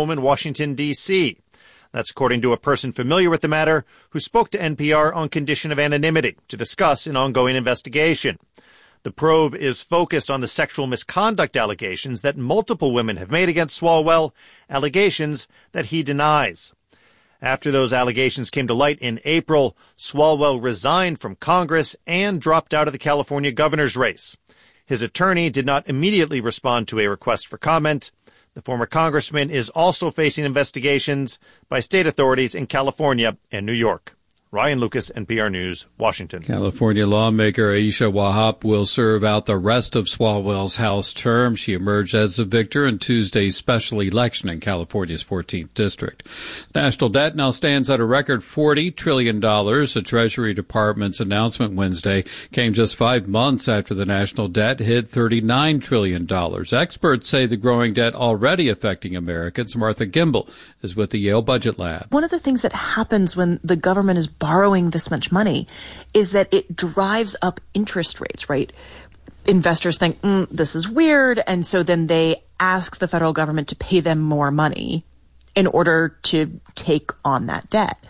home in Washington, D.C. That's according to a person familiar with the matter who spoke to NPR on condition of anonymity to discuss an ongoing investigation. The probe is focused on the sexual misconduct allegations that multiple women have made against Swalwell, allegations that he denies. After those allegations came to light in April, Swalwell resigned from Congress and dropped out of the California governor's race. His attorney did not immediately respond to a request for comment. The former congressman is also facing investigations by state authorities in California and New York. Ryan Lucas, NPR News, Washington. California lawmaker Aisha Wahab will serve out the rest of Swalwell's House term. She emerged as the victor in Tuesday's special election in California's 14th district. National debt now stands at a record $40 trillion. The Treasury Department's announcement Wednesday came just 5 months after the national debt hit $39 trillion. Experts say the growing debt already affecting Americans. Martha Gimbel is with the Yale Budget Lab. One of the things that happens when the government is borrowing this much money is that it drives up interest rates, right? Investors think, this is weird. And so then they ask the federal government to pay them more money in order to take on that debt.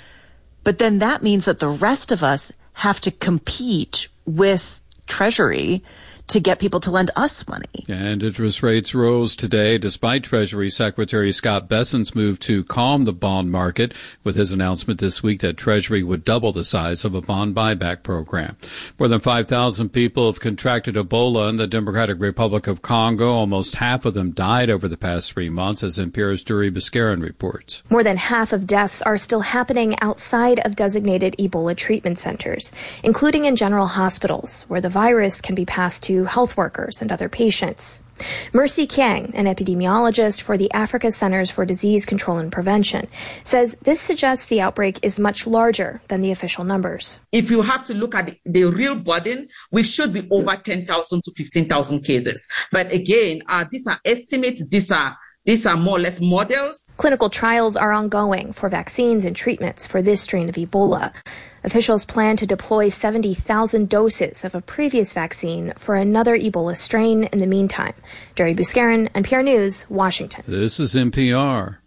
But then that means that the rest of us have to compete with Treasury to get people to lend us money. And interest rates rose today despite Treasury Secretary Scott Bessent's move to calm the bond market with his announcement this week that Treasury would double the size of a bond buyback program. More than 5,000 people have contracted Ebola in the Democratic Republic of Congo. Almost half of them died over the past 3 months, as NPR's Duri Biscaran reports. More than half of deaths are still happening outside of designated Ebola treatment centers, including in general hospitals, where the virus can be passed to health workers and other patients. Mercy Kiang, an epidemiologist for the Africa Centers for Disease Control and Prevention, says this suggests the outbreak is much larger than the official numbers. If you have to look at the real burden, we should be over 10,000 to 15,000 cases. But again, these are estimates. These are more or less models. Clinical trials are ongoing for vaccines and treatments for this strain of Ebola. Officials plan to deploy 70,000 doses of a previous vaccine for another Ebola strain in the meantime. Duri Biscaran, NPR News, Washington. This is NPR.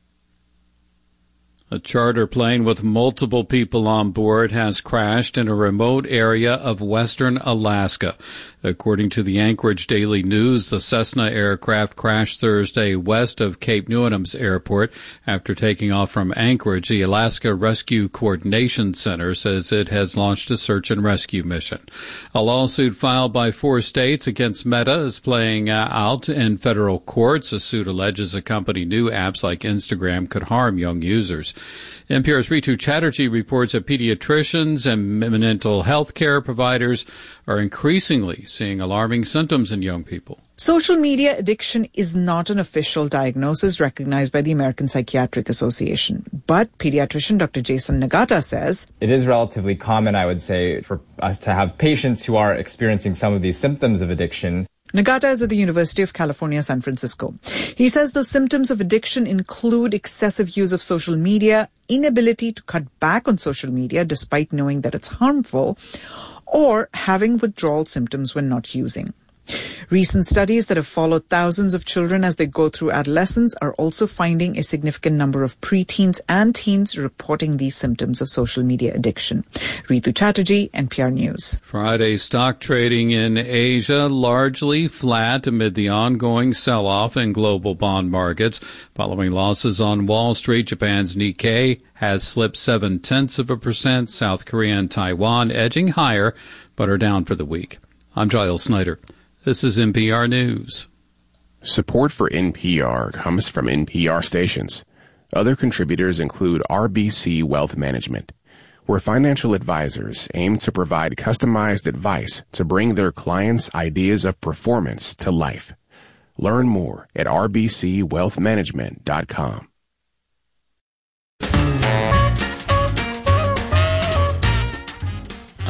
A charter plane with multiple people on board has crashed in a remote area of western Alaska. According to the Anchorage Daily News, the Cessna aircraft crashed Thursday west of Cape Newlands Airport after taking off from Anchorage. The Alaska Rescue Coordination Center says it has launched a search and rescue mission. A lawsuit filed by 4 states against Meta is playing out in federal courts. The suit alleges a company knew apps like Instagram could harm young users. NPR's Ritu Chatterjee reports that pediatricians and mental health care providers are increasingly seeing alarming symptoms in young people. Social media addiction is not an official diagnosis recognized by the American Psychiatric Association. But pediatrician Dr. Jason Nagata says it is relatively common, I would say, for us to have patients who are experiencing some of these symptoms of addiction. Nagata is at the University of California, San Francisco. He says those symptoms of addiction include excessive use of social media, inability to cut back on social media despite knowing that it's harmful, or having withdrawal symptoms when not using. Recent studies that have followed thousands of children as they go through adolescence are also finding a significant number of preteens and teens reporting these symptoms of social media addiction. Ritu Chatterjee, NPR News. Friday stock trading in Asia largely flat amid the ongoing sell-off in global bond markets. Following losses on Wall Street, Japan's Nikkei has slipped 0.7%. South Korea and Taiwan edging higher, but are down for the week. I'm Giles Snyder. This is NPR News. Support for NPR comes from NPR stations. Other contributors include RBC Wealth Management, where financial advisors aim to provide customized advice to bring their clients' ideas of performance to life. Learn more at rbcwealthmanagement.com.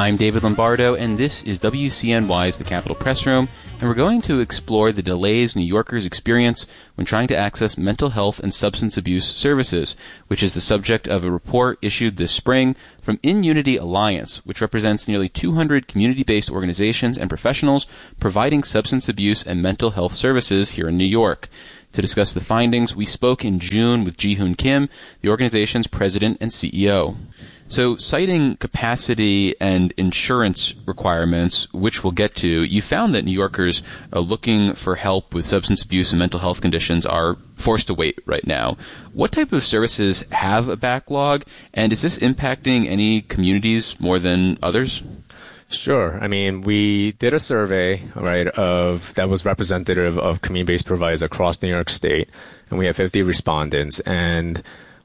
I'm David Lombardo, and this is WCNY's The Capitol Press Room, and we're going to explore the delays New Yorkers experience when trying to access mental health and substance abuse services, which is the subject of a report issued this spring from InUnity Alliance, which represents nearly 200 community-based organizations and professionals providing substance abuse and mental health services here in New York. To discuss the findings, we spoke in June with Ji-Hoon Kim, the organization's president and CEO. So, citing capacity and insurance requirements, which we'll get to, you found that New Yorkers looking for help with substance abuse and mental health conditions are forced to wait right now. What type of services have a backlog, and is this impacting any communities more than others? Sure. I mean, we did a survey, right, that was representative of community-based providers across New York State, and we have 50 respondents. And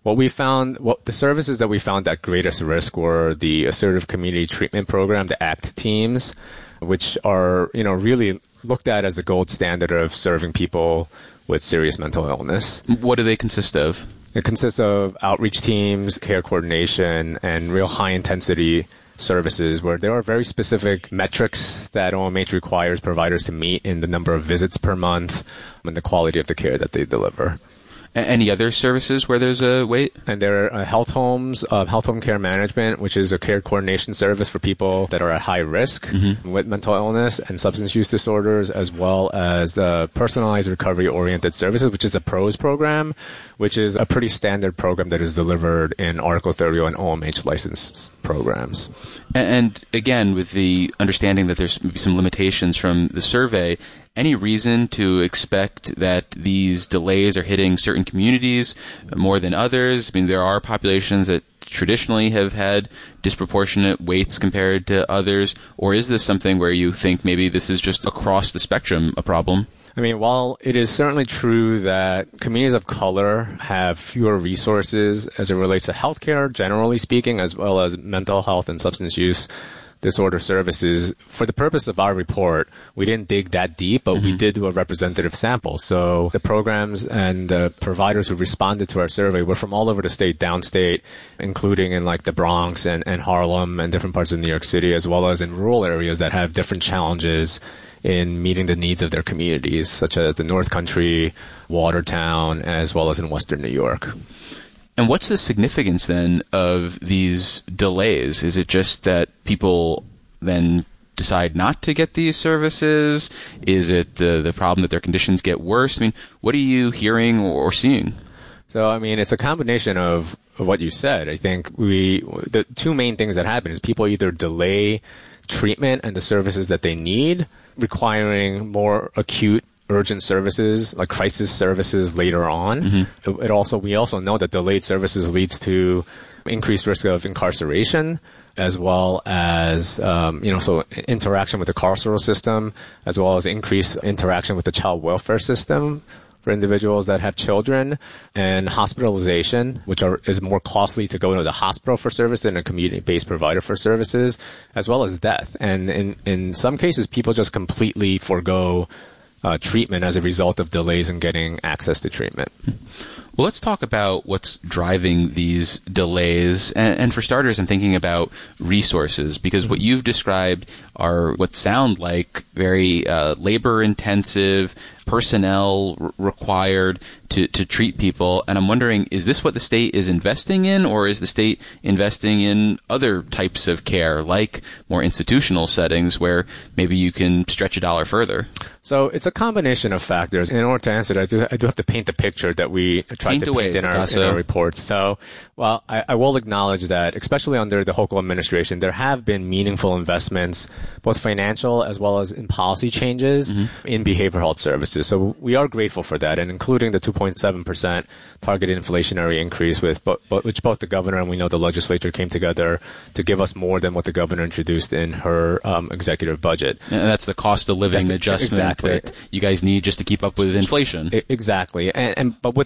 the services that we found at greatest risk were the Assertive Community Treatment Program, the ACT teams, which are, really looked at as the gold standard of serving people with serious mental illness. What do they consist of? It consists of outreach teams, care coordination, and real high-intensity services where there are very specific metrics that OMH requires providers to meet in the number of visits per month and the quality of the care that they deliver. Any other services where there's a wait? And there are health homes, health home care management, which is a care coordination service for people that are at high risk with mental illness and substance use disorders, as well as the personalized recovery-oriented services, which is a PROS program, which is a pretty standard program that is delivered in Article 30 and OMH licensed programs. And again, with the understanding that there's maybe some limitations from the survey, any reason to expect that these delays are hitting certain communities more than others? I mean, there are populations that traditionally have had disproportionate waits compared to others, or is this something where you think maybe this is just across the spectrum a problem? I mean, while it is certainly true that communities of color have fewer resources as it relates to healthcare, generally speaking, as well as mental health and substance use disorder services, for the purpose of our report, we didn't dig that deep, but we did do a representative sample. So the programs and the providers who responded to our survey were from all over the state, downstate, including in like the Bronx and Harlem and different parts of New York City, as well as in rural areas that have different challenges in meeting the needs of their communities, such as the North Country, Watertown, as well as in Western New York. And what's the significance then of these delays? Is it just that people then decide not to get these services? Is it the problem that their conditions get worse? I mean, what are you hearing or seeing? So, I mean, it's a combination of what you said. I think the two main things that happen is people either delay treatment and the services that they need, requiring more acute urgent services like crisis services later on. We also know that delayed services leads to increased risk of incarceration, as well as so interaction with the carceral system, as well as increased interaction with the child welfare system for individuals that have children, and hospitalization, which is more costly to go to the hospital for service than a community-based provider for services, as well as death. And in some cases, people just completely forego treatment as a result of delays in getting access to treatment. Well, let's talk about what's driving these delays. And for starters, I'm thinking about resources, because what you've described are what sound like very labor-intensive, personnel required to treat people. And I'm wondering, is this what the state is investing in, or is the state investing in other types of care, like more institutional settings where maybe you can stretch a dollar further? So it's a combination of factors. In order to answer that, I do have to paint the picture that we tried to paint in our reports. So, well, I will acknowledge that, especially under the Hochul administration, there have been meaningful investments, both financial as well as in policy changes in behavioral health services. So we are grateful for that, and including the 2.7% targeted inflationary increase, which both the governor and we know the legislature came together to give us more than what the governor introduced in her executive budget. And that's the cost of living adjustment that you guys need just to keep up with inflation. Exactly. But with that said,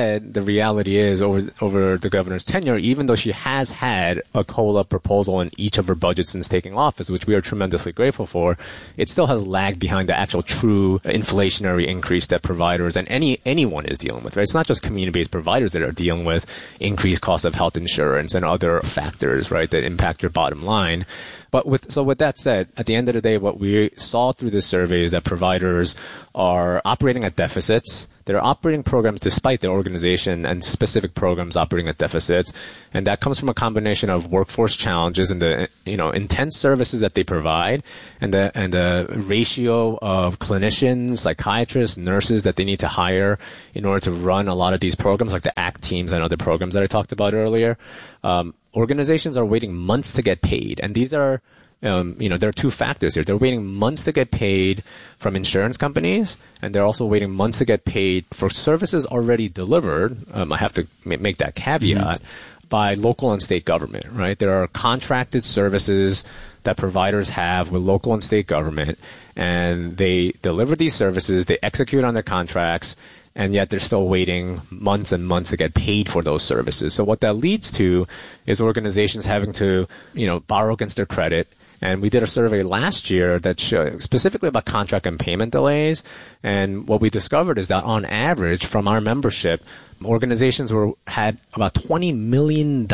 said, the reality is over the governor's tenure, even though she has had a COLA proposal in each of her budgets since taking office, which we are tremendously grateful for, it still has lagged behind the actual true inflationary increase that providers and anyone is dealing with, right? It's not just community-based providers that are dealing with increased costs of health insurance and other factors, right, that impact your bottom line. But with that said, at the end of the day, what we saw through this survey is that providers are operating at deficits. They're operating programs despite their organization and specific programs operating at deficits. And that comes from a combination of workforce challenges and the, intense services that they provide and the ratio of clinicians, psychiatrists, nurses that they need to hire in order to run a lot of these programs, like the ACT teams and other programs that I talked about earlier. Organizations are waiting months to get paid. And these are, there are two factors here. They're waiting months to get paid from insurance companies, and they're also waiting months to get paid for services already delivered. I have to make that caveat by local and state government, right? There are contracted services that providers have with local and state government, and they deliver these services, they execute on their contracts, and yet they're still waiting months and months to get paid for those services. So what that leads to is organizations having to, borrow against their credit. And we did a survey last year that showed specifically about contract and payment delays. And what we discovered is that on average, from our membership, organizations had about $20 million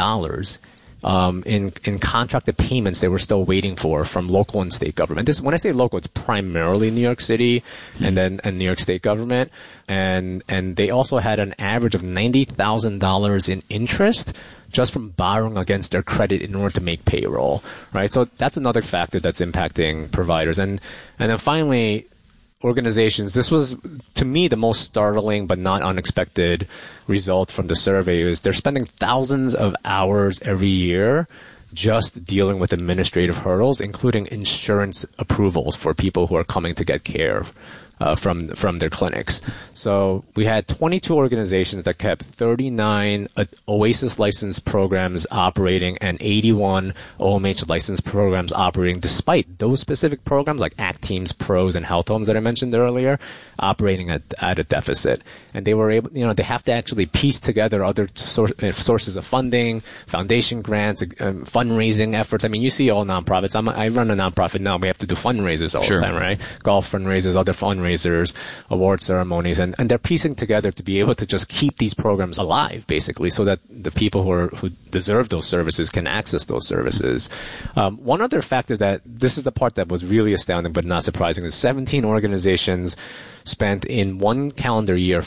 in contracted payments they were still waiting for from local and state government. When I say local, it's primarily New York City and New York State government. And they also had an average of $90,000 in interest just from borrowing against their credit in order to make payroll, right? So that's another factor that's impacting providers. And then finally, organizations, this was, to me, the most startling but not unexpected result from the survey is they're spending thousands of hours every year just dealing with administrative hurdles, including insurance approvals for people who are coming to get care from their clinics. So we had 22 organizations that kept 39 OASIS licensed programs operating and 81 OMH licensed programs operating, despite those specific programs like ACT Teams, PROS, and Health Homes that I mentioned earlier, operating at a deficit. And they were able, they have to actually piece together other sources of funding, foundation grants, fundraising efforts. I mean, you see all nonprofits. I run a nonprofit now. We have to do fundraisers all the time, right? Golf fundraisers, other fundraisers, award ceremonies, and they're piecing together to be able to just keep these programs alive, basically, so that the people who deserve those services can access those services. One other factor that, this is the part that was really astounding but not surprising, is 17 organizations spent in one calendar year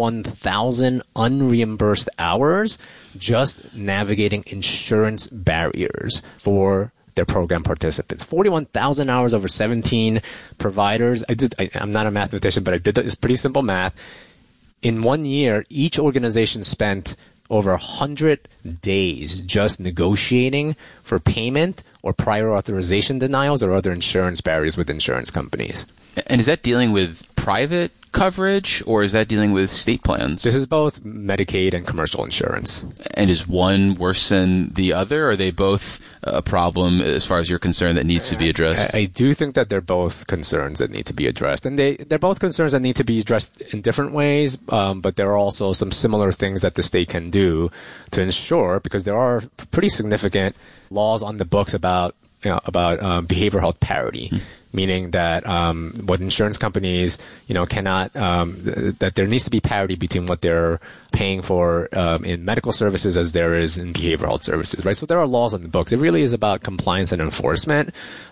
41,000 unreimbursed hours just navigating insurance barriers for their program participants. 41,000 hours over 17 providers. I'm not a mathematician, but I did that. It's pretty simple math. In 1 year, each organization spent over 100 days just negotiating for payment or prior authorization denials or other insurance barriers with insurance companies. And is that dealing with private coverage, or is that dealing with state plans? This is both Medicaid and commercial insurance. And is one worse than the other? Or are they both a problem as far as you're concerned that needs to be addressed? I do think that they're both concerns that need to be addressed. And they're both concerns that need to be addressed in different ways, but there are also some similar things that the state can do to ensure, because there are pretty significant laws on the books about behavioral health parity. Meaning that what insurance companies, cannot, that there needs to be parity between what they're paying for in medical services as there is in behavioral health services, right? So there are laws on the books. It really is about compliance and enforcement.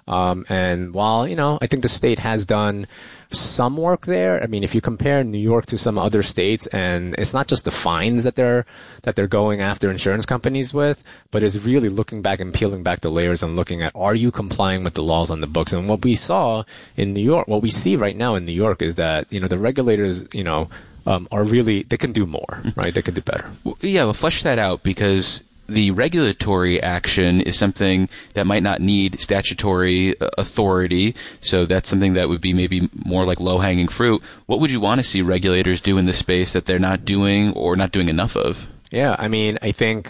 And while, I think the state has done some work there. I mean, if you compare New York to some other states, and it's not just the fines that they're going after insurance companies with, but it's really looking back and peeling back the layers and looking at, are you complying with the laws on the books? And what we saw in New York, what we see right now in New York is that, the regulators, are really, they can do more, right? They can do better. Well, flesh that out, because the regulatory action is something that might not need statutory authority, so that's something that would be maybe more like low-hanging fruit. What would you want to see regulators do in this space that they're not doing or not doing enough of? Yeah, I mean, I think,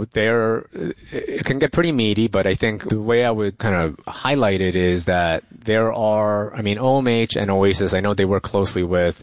it can get pretty meaty, but I think the way I would kind of highlight it is that there are, OMH and OASIS, I know they work closely with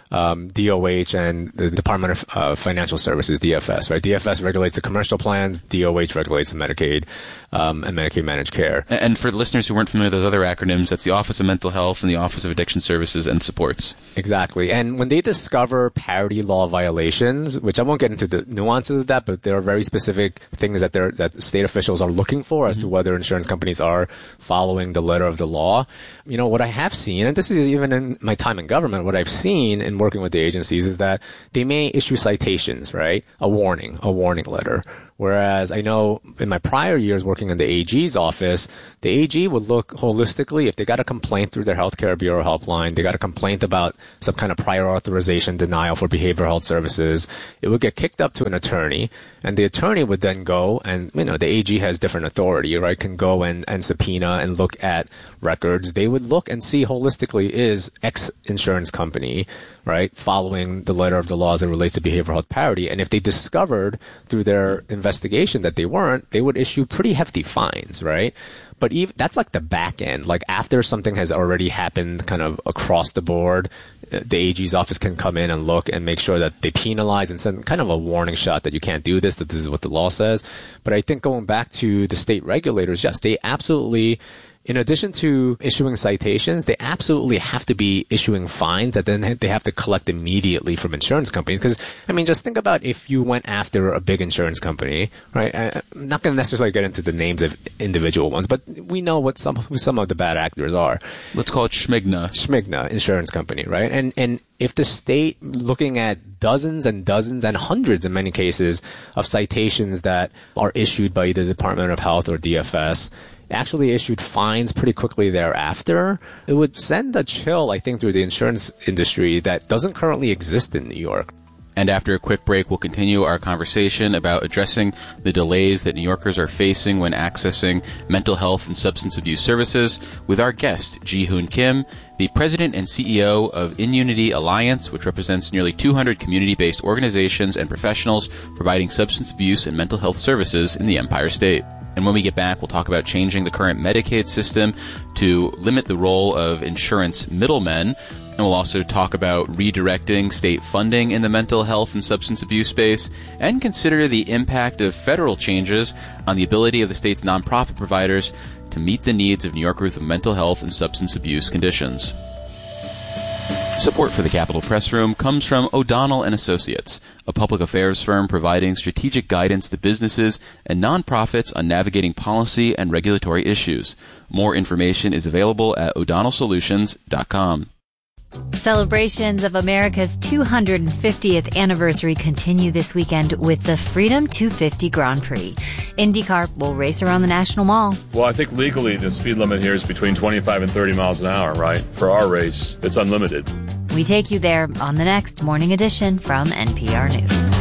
DOH and the Department of Financial Services, DFS, right? DFS regulates the commercial plans, DOH regulates the Medicaid and Medicaid managed care. And for the listeners who weren't familiar with those other acronyms, that's the Office of Mental Health and the Office of Addiction Services and Supports. Exactly. And when they discover parity law violations, which I won't get into the nuances of that, but there are very specific things that state officials are looking for as to whether insurance companies are following the letter of the law. You know, what I have seen, and this is even in my time in government, what I've seen in working with the agencies is that they may issue citations, right? A warning letter. Whereas I know in my prior years working in the AG's office, the AG would look holistically. If they got a complaint through their healthcare bureau helpline, they got a complaint about some kind of prior authorization denial for behavioral health services, it would get kicked up to an attorney, and the attorney would then go and, you know, the AG has different authority, right? Can go and subpoena and look at records. They would look and see holistically, is X insurance company, right, following the letter of the law as it relates to behavioral health parity. And if they discovered through their investigation that they weren't, they would issue pretty hefty fines, right? But even that's like the back end. Like after something has already happened kind of across the board, the AG's office can come in and look and make sure that they penalize and send kind of a warning shot that you can't do this, that this is what the law says. But I think going back to the state regulators, yes, they absolutely, in addition to issuing citations, they absolutely have to be issuing fines that then they have to collect immediately from insurance companies. Because, I mean, just think about if you went after a big insurance company, right? I'm not going to necessarily get into the names of individual ones, but we know who some of the bad actors are. Let's call it Schmigna. Schmigna Insurance Company, right? And if the state, looking at dozens and dozens and hundreds in many cases of citations that are issued by either the Department of Health or DFS, actually issued fines pretty quickly thereafter, it would send a chill, I think, through the insurance industry that doesn't currently exist in New York. And after a quick break, we'll continue our conversation about addressing the delays that New Yorkers are facing when accessing mental health and substance abuse services with our guest, Ji-Hoon Kim, the president and CEO of InUnity Alliance, which represents nearly 200 community-based organizations and professionals providing substance abuse and mental health services in the Empire State. And when we get back, we'll talk about changing the current Medicaid system to limit the role of insurance middlemen. And we'll also talk about redirecting state funding in the mental health and substance abuse space, and consider the impact of federal changes on the ability of the state's nonprofit providers to meet the needs of New Yorkers with mental health and substance abuse conditions. Support for the Capitol Press Room comes from O'Donnell & Associates, a public affairs firm providing strategic guidance to businesses and nonprofits on navigating policy and regulatory issues. More information is available at o'donnellsolutions.com. Celebrations of America's 250th anniversary continue this weekend with the Freedom 250 Grand Prix. IndyCar will race around the National Mall. Well, I think legally the speed limit here is between 25 and 30 miles an hour, right? For our race, it's unlimited. We take you there on the next Morning Edition from NPR News.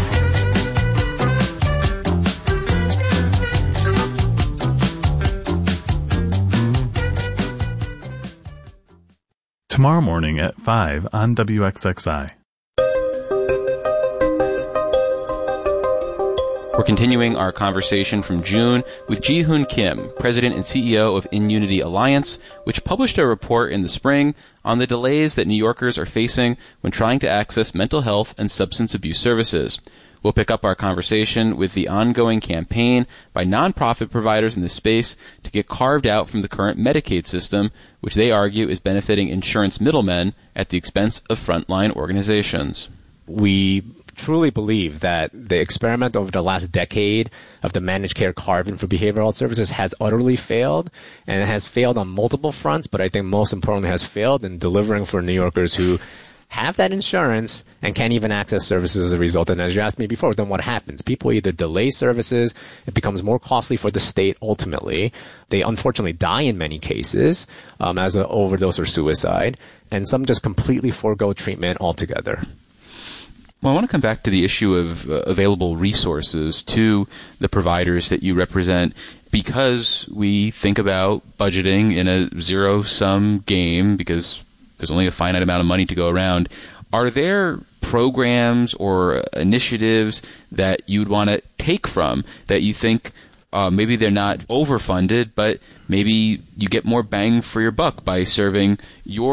Tomorrow morning at 5 on WXXI. We're continuing our conversation from June with Ji-Hoon Kim, president and CEO of InUnity Alliance, which published a report in the spring on the delays that New Yorkers are facing when trying to access mental health and substance abuse services. We'll pick up our conversation with the ongoing campaign by nonprofit providers in this space to get carved out from the current Medicaid system, which they argue is benefiting insurance middlemen at the expense of frontline organizations. We truly believe that the experiment over the last decade of the managed care carve-in for behavioral health services has utterly failed, and it has failed on multiple fronts, but I think most importantly has failed in delivering for New Yorkers who have that insurance and can't even access services as a result. And as you asked me before, then what happens? People either delay services, it becomes more costly for the state ultimately. They unfortunately die in many cases as an overdose or suicide, and some just completely forego treatment altogether. Well, I want to come back to the issue of available resources to the providers that you represent, because we think about budgeting in a zero-sum game because there's only a finite amount of money to go around. Are there programs or initiatives that you'd want to take from that you think maybe they're not overfunded, but maybe you get more bang for your buck by serving your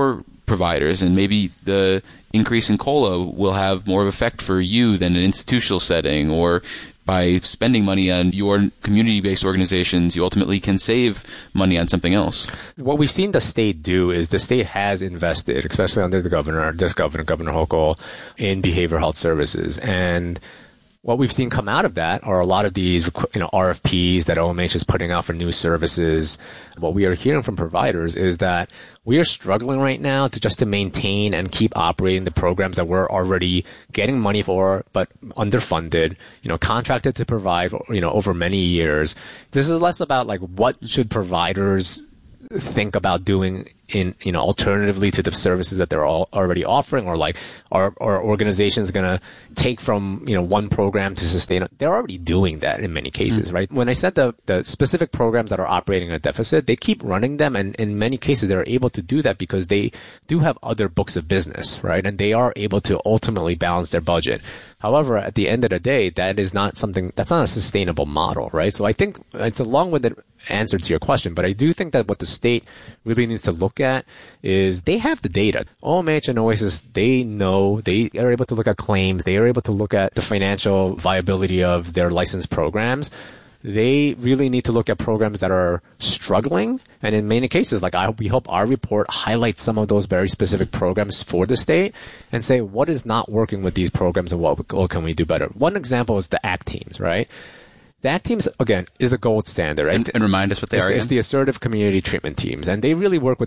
providers, and maybe the increase in COLA will have more of an effect for you than an institutional setting, or by spending money on your community-based organizations, you ultimately can save money on something else. What we've seen the state do is the state has invested, especially under Governor Hochul, in behavioral health services. And what we've seen come out of that are a lot of these, RFPs that OMH is putting out for new services. What we are hearing from providers is that we are struggling right now to maintain and keep operating the programs that we're already getting money for, but underfunded, contracted to provide, over many years. This is less about what should providers think about doing in, alternatively to the services that they're already offering, or are organizations going to take from, one program to sustain it? They're already doing that in many cases, right? When I said the specific programs that are operating in a deficit, they keep running them. And in many cases, they're able to do that because they do have other books of business, right? And they are able to ultimately balance their budget. However, at the end of the day, that's not a sustainable model, right? So I think it's a long-winded answer to your question, but I do think that what the state really needs to look at is they have the data. OMH and OASIS, they are able to look at claims. They are able to look at the financial viability of their licensed programs. They really need to look at programs that are struggling. And in many cases, we hope our report highlights some of those very specific programs for the state and say, what is not working with these programs and what can we do better? One example is the ACT teams, right? The ACT teams, again, is the gold standard. Right? And remind us what they are. It's the assertive community treatment teams. And they really work with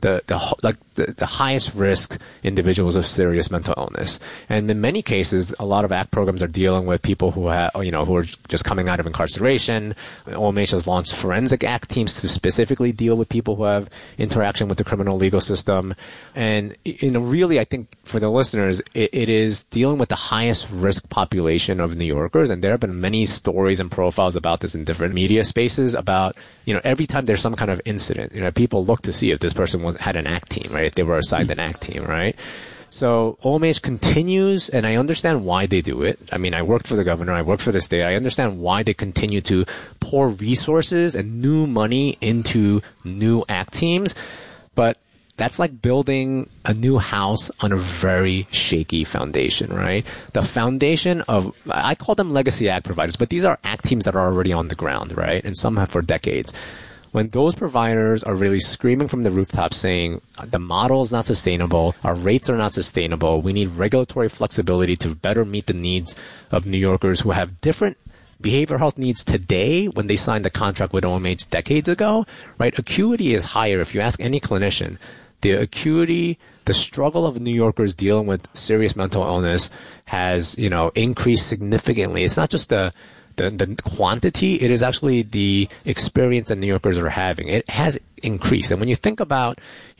the highest risk individuals of serious mental illness. And in many cases, a lot of ACT programs are dealing with people who who are just coming out of incarceration. OMH has launched forensic ACT teams to specifically deal with people who have interaction with the criminal legal system. And, really, I think for the listeners, it is dealing with the highest risk population of New Yorkers. And there have been many stories and profiles about this in different media spaces about, every time there's some kind of incident, people look to see if this person had an ACT team, right? If they were assigned an ACT team, right? So OMH continues, and I understand why they do it. I mean, I worked for the governor, I worked for the state. I understand why they continue to pour resources and new money into new ACT teams, but that's like building a new house on a very shaky foundation, right? The foundation of, I call them legacy ACT providers, but these are ACT teams that are already on the ground, right? And some have for decades. When those providers are really screaming from the rooftops saying, the model is not sustainable, our rates are not sustainable, we need regulatory flexibility to better meet the needs of New Yorkers who have different behavioral health needs today when they signed the contract with OMH decades ago, right? Acuity is higher. If you ask any clinician, the acuity, the struggle of New Yorkers dealing with serious mental illness has, increased significantly. It's not just the quantity, it is actually the experience that New Yorkers are having. It has increased. And when you think about,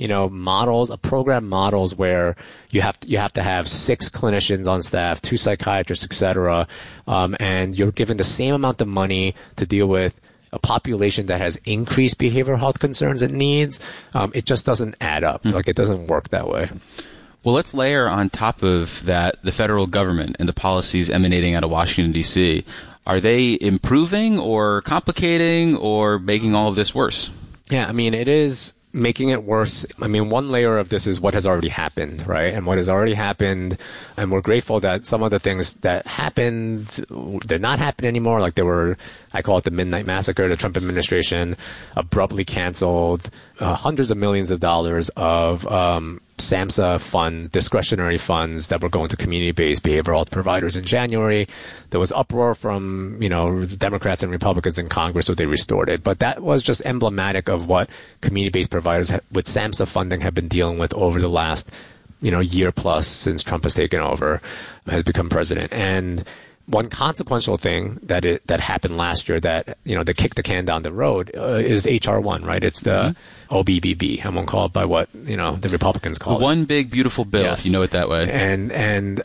program models where you have to have 6 clinicians on staff, 2 psychiatrists, et cetera, and you're given the same amount of money to deal with a population that has increased behavioral health concerns and needs, it just doesn't add up. It doesn't work that way. Well, let's layer on top of that the federal government and the policies emanating out of Washington, D.C. Are they improving or complicating or making all of this worse? Yeah, it is making it worse. One layer of this is what has already happened, right? And what has already happened, and we're grateful that some of the things that happened, they're not happening anymore. I call it the Midnight Massacre. The Trump administration abruptly canceled hundreds of millions of dollars of SAMHSA funds, discretionary funds that were going to community-based behavioral health providers in January. There was uproar from, Democrats and Republicans in Congress, so they restored it. But that was just emblematic of what community-based providers with SAMHSA funding have been dealing with over the last, year plus since Trump has taken over, has become president. And one consequential thing that happened last year that, that kicked the can down the road is H.R. 1, right? It's the OBBB. I won't call it by what, the Republicans call it. The one big beautiful bill, yes. If you know it that way. And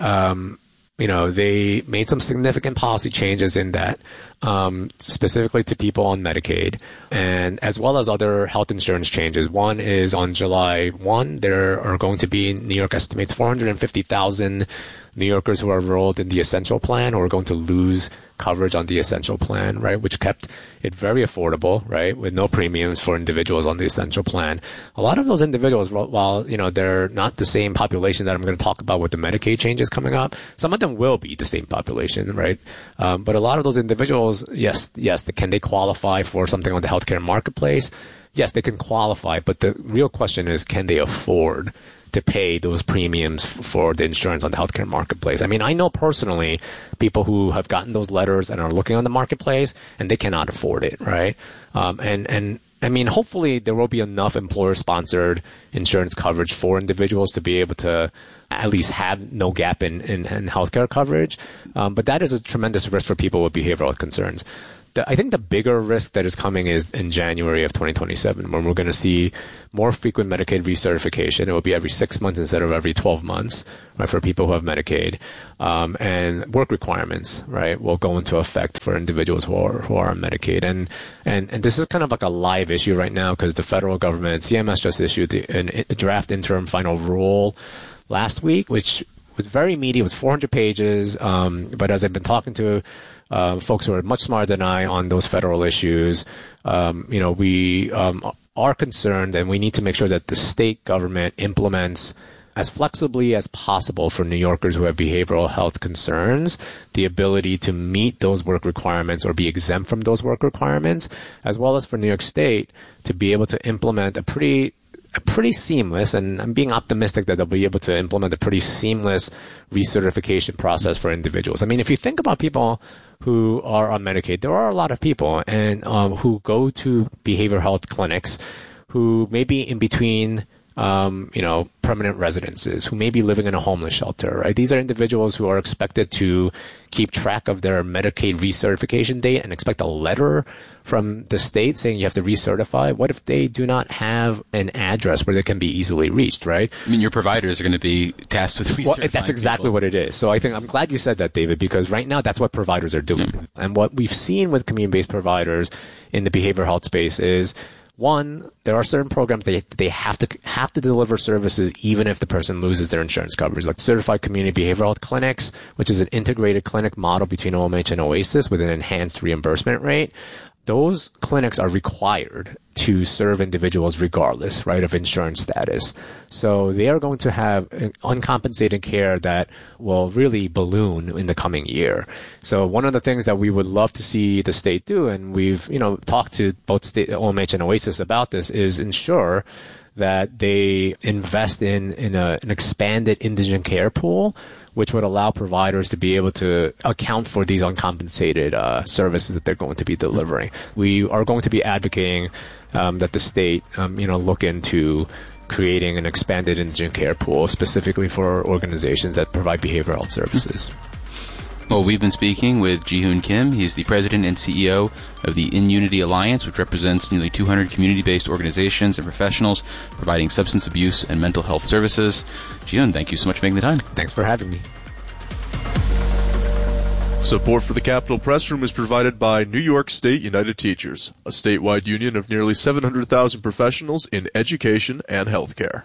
they made some significant policy changes in that, specifically to people on Medicaid, and as well as other health insurance changes. One is on July 1, there are going to be, New York estimates 450,000 New Yorkers who are enrolled in the Essential Plan who are going to lose coverage on the Essential Plan, right, which kept it very affordable, right, with no premiums for individuals on the Essential Plan. A lot of those individuals, while, they're not the same population that I'm going to talk about with the Medicaid changes coming up, some of them will be the same population, right? But a lot of those individuals, yes, can they qualify for something on the healthcare marketplace? Yes, they can qualify, but the real question is, can they afford to pay those premiums for the insurance on the healthcare marketplace? I mean, I know personally people who have gotten those letters and are looking on the marketplace and they cannot afford it, right? And I mean, hopefully there will be enough employer-sponsored insurance coverage for individuals to be able to at least have no gap in healthcare coverage. But that is a tremendous risk for people with behavioral health concerns. I think the bigger risk that is coming is in January of 2027, when we're going to see more frequent Medicaid recertification. It will be every 6 months instead of every 12 months, right, for people who have Medicaid. And work requirements, right, will go into effect for individuals who are on Medicaid. And this is kind of like a live issue right now because the federal government, CMS, just issued a draft interim final rule last week, which was very meaty. It was 400 pages. But as I've been talking to folks who are much smarter than I on those federal issues, we are concerned, and we need to make sure that the state government implements as flexibly as possible for New Yorkers who have behavioral health concerns, the ability to meet those work requirements or be exempt from those work requirements, as well as for New York State to be able to implement a pretty seamless, and I'm being optimistic that they'll be able to implement a pretty seamless recertification process for individuals. I mean, if you think about people who are on Medicaid, there are a lot of people and who go to behavioral health clinics who may be in between permanent residences, who may be living in a homeless shelter, right? These are individuals who are expected to keep track of their Medicaid recertification date and expect a letter from the state saying you have to recertify. What if they do not have an address where they can be easily reached, right? I mean, your providers are going to be tasked with recertifying. Well, that's exactly what it is. So I think I'm glad you said that, David, because right now that's what providers are doing. Mm-hmm. And what we've seen with community-based providers in the behavioral health space is, one, there are certain programs they have to deliver services even if the person loses their insurance coverage, like certified community behavioral health clinics, which is an integrated clinic model between OMH and OASIS with an enhanced reimbursement rate. Those clinics are required to serve individuals regardless, right, of insurance status. So they are going to have uncompensated care that will really balloon in the coming year. So one of the things that we would love to see the state do, and we've, talked to both state, OMH and OASIS about this, is ensure that they invest in an expanded indigent care pool, which would allow providers to be able to account for these uncompensated services that they're going to be delivering. We are going to be advocating that the state, look into creating an expanded indigent care pool specifically for organizations that provide behavioral health services. Well, we've been speaking with Ji-Hoon Kim. He's the president and CEO of the In Unity Alliance, which represents nearly 200 community-based organizations and professionals providing substance abuse and mental health services. Ji-Hoon, thank you so much for making the time. Thanks for having me. Support for the Capitol Press Room is provided by New York State United Teachers, a statewide union of nearly 700,000 professionals in education and healthcare.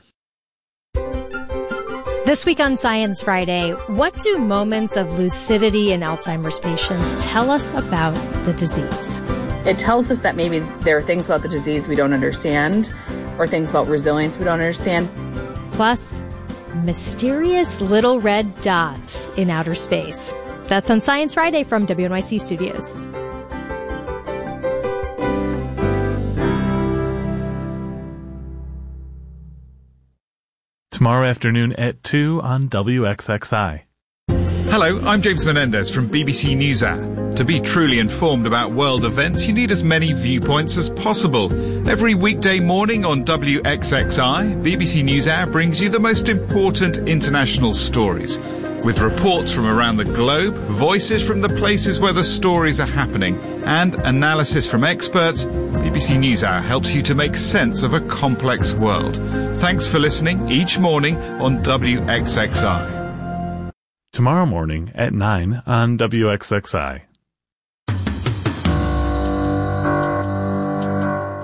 This week on Science Friday, what do moments of lucidity in Alzheimer's patients tell us about the disease? It tells us that maybe there are things about the disease we don't understand, or things about resilience we don't understand. Plus, mysterious little red dots in outer space. That's on Science Friday from WNYC Studios. Tomorrow afternoon at 2 on WXXI. Hello, I'm James Menendez from BBC NewsHour. To be truly informed about world events, you need as many viewpoints as possible. Every weekday morning on WXXI, BBC NewsHour brings you the most important international stories. With reports from around the globe, voices from the places where the stories are happening, and analysis from experts, BBC NewsHour helps you to make sense of a complex world. Thanks for listening each morning on WXXI. Tomorrow morning at 9 on WXXI.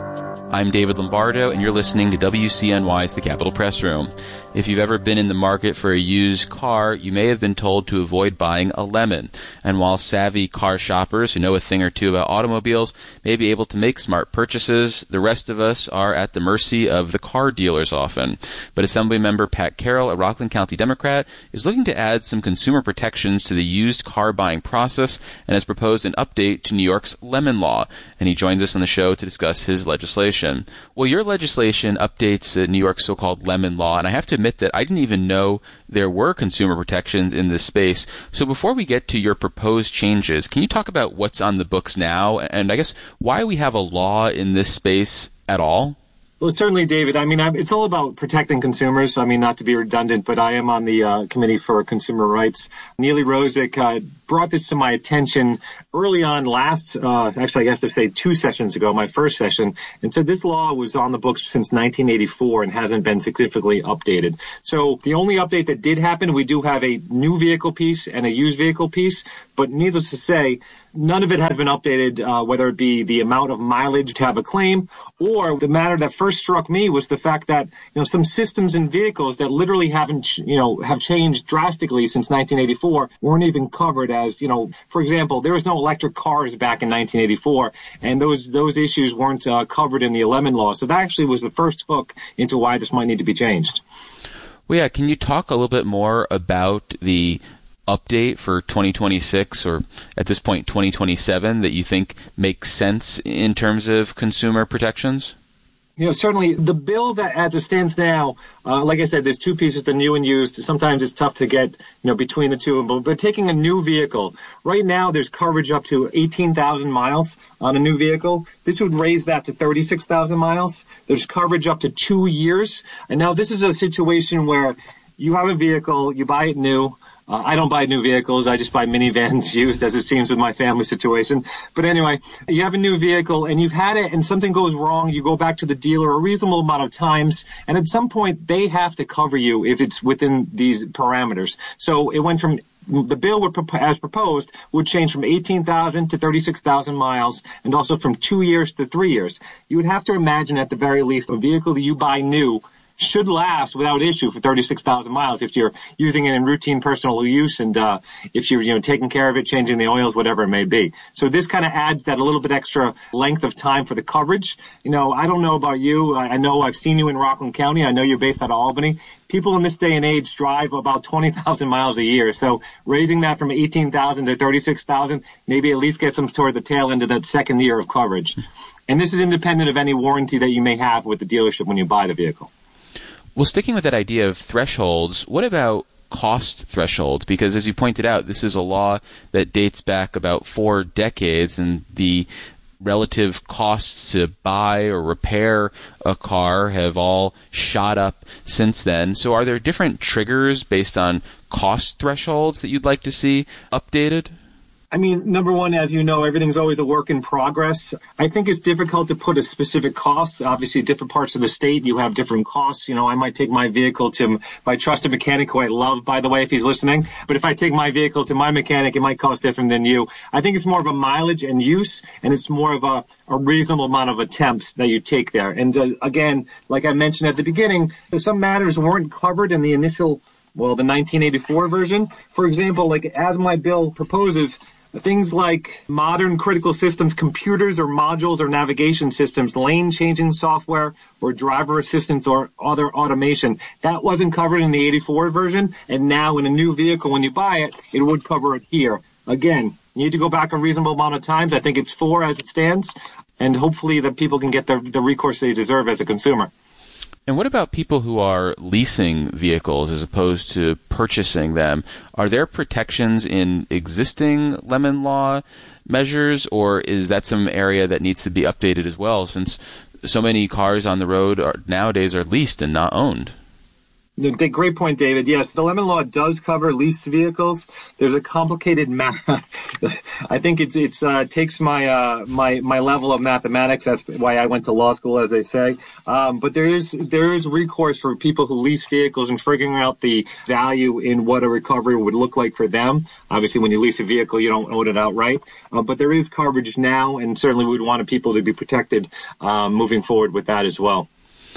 I'm David Lombardo, and you're listening to WCNY's The Capitol Press Room. If you've ever been in the market for a used car, you may have been told to avoid buying a lemon. And while savvy car shoppers who know a thing or two about automobiles may be able to make smart purchases, the rest of us are at the mercy of the car dealers often. But Assemblymember Pat Carroll, a Rockland County Democrat, is looking to add some consumer protections to the used car buying process and has proposed an update to New York's lemon law. And he joins us on the show to discuss his legislation. Well, your legislation updates New York's so-called lemon law, and I have to admit that I didn't even know there were consumer protections in this space. So before we get to your proposed changes, can you talk about what's on the books now, and I guess why we have a law in this space at all? Well, certainly, David. I mean, it's all about protecting consumers. I mean, not to be redundant, but I am on the Committee for Consumer Rights. Neely Rozick brought this to my attention early on actually I have to say 2 sessions ago, my first session, and said this law was on the books since 1984 and hasn't been significantly updated. So the only update that did happen, we do have a new vehicle piece and a used vehicle piece, but needless to say, none of it has been updated, whether it be the amount of mileage to have a claim, or the matter that first struck me was the fact that, some systems in vehicles that literally haven't, have changed drastically since 1984 weren't even covered as, for example, there was no electric cars back in 1984, and those issues weren't covered in the lemon law. So that actually was the first hook into why this might need to be changed. Well, yeah, can you talk a little bit more about the update for 2026 or at this point 2027 that you think makes sense in terms of consumer protections? Certainly the bill that as it stands now, like I said, there's two pieces, the new and used. Sometimes it's tough to get, between the two. But taking a new vehicle, right now there's coverage up to 18,000 miles on a new vehicle. This would raise that to 36,000 miles. There's coverage up to 2 years. And now this is a situation where you have a vehicle, you buy it new. I don't buy new vehicles. I just buy minivans used, as it seems with my family situation. But anyway, you have a new vehicle and you've had it and something goes wrong. You go back to the dealer a reasonable amount of times. And at some point, they have to cover you if it's within these parameters. So it went from the bill as proposed would change from 18,000 to 36,000 miles and also from 2 years to 3 years. You would have to imagine at the very least a vehicle that you buy new should last without issue for 36,000 miles if you're using it in routine personal use and if you're taking care of it, changing the oils, whatever it may be. So this kind of adds that a little bit extra length of time for the coverage. I don't know about you. I know I've seen you in Rockland County. I know you're based out of Albany. People in this day and age drive about 20,000 miles a year. So raising that from 18,000 to 36,000 maybe at least gets them toward the tail end of that second year of coverage. And this is independent of any warranty that you may have with the dealership when you buy the vehicle. Well, sticking with that idea of thresholds, what about cost thresholds? Because as you pointed out, this is a law that dates back about 4 decades, and the relative costs to buy or repair a car have all shot up since then. So are there different triggers based on cost thresholds that you'd like to see updated? I mean, number one, as you know, everything's always a work in progress. I think it's difficult to put a specific cost. Obviously, different parts of the state, you have different costs. I might take my vehicle to my trusted mechanic, who I love, by the way, if he's listening. But if I take my vehicle to my mechanic, it might cost different than you. I think it's more of a mileage and use, and it's more of a reasonable amount of attempts that you take there. And again, like I mentioned at the beginning, some matters weren't covered in the initial, the 1984 version. For example, like as my bill proposes, things like modern critical systems, computers or modules or navigation systems, lane-changing software or driver assistance or other automation. That wasn't covered in the 84 version, and now in a new vehicle, when you buy it, it would cover it here. Again, you need to go back a reasonable amount of times. I think it's 4 as it stands, and hopefully that people can get the recourse they deserve as a consumer. And what about people who are leasing vehicles as opposed to purchasing them? Are there protections in existing lemon law measures, or is that some area that needs to be updated as well, since so many cars on the road nowadays are leased and not owned? Great point, David. Yes, the lemon law does cover leased vehicles. There's a complicated math. I think it takes my level of mathematics. That's why I went to law school, as they say. But there is recourse for people who lease vehicles and figuring out the value in what a recovery would look like for them. Obviously, when you lease a vehicle, you don't own it outright. But there is coverage now, and certainly we would want people to be protected moving forward with that as well.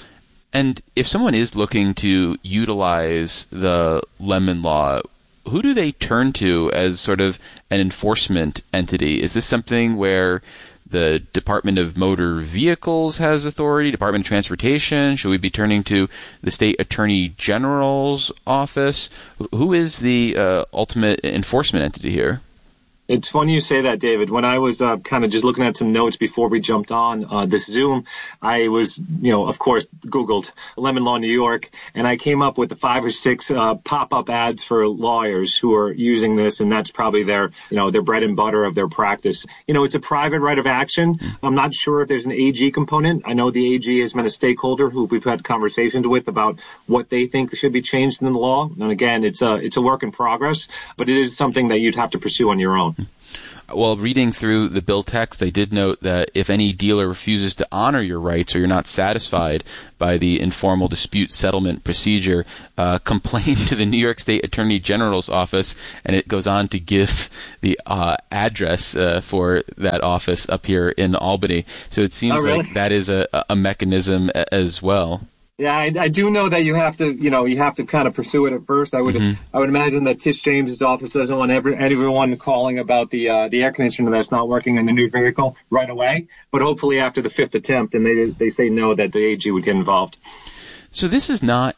And if someone is looking to utilize the lemon law, who do they turn to as sort of an enforcement entity? Is this something where the Department of Motor Vehicles has authority, Department of Transportation? Should we be turning to the State Attorney General's office? Who is the ultimate enforcement entity here? It's funny you say that, David. When I was kind of just looking at some notes before we jumped on this Zoom, I was, of course, Googled lemon law New York, and I came up with the 5 or 6 pop-up ads for lawyers who are using this, and that's probably their bread and butter of their practice. It's a private right of action. I'm not sure if there's an AG component. I know the AG has been a stakeholder who we've had conversations with about what they think should be changed in the law. And again, it's a work in progress, but it is something that you'd have to pursue on your own. Well, reading through the bill text, they did note that if any dealer refuses to honor your rights or you're not satisfied by the informal dispute settlement procedure, complain to the New York State Attorney General's office, and it goes on to give the address for that office up here in Albany. So it seems like that is a mechanism as well. Yeah, I do know that you have to kind of pursue it at first. I would imagine that Tish James's office doesn't want everyone calling about the air conditioner that's not working in the new vehicle right away. But hopefully after the 5th attempt, and they say no, that the AG would get involved. So this is not